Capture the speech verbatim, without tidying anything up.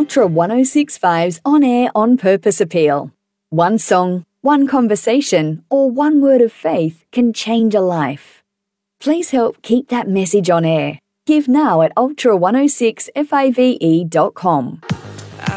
Ultra one oh six point five's on-air, on-purpose appeal. One song, one conversation, or one word of faith can change a life. Please help keep that message on air. Give now at ultra one oh six five dot com.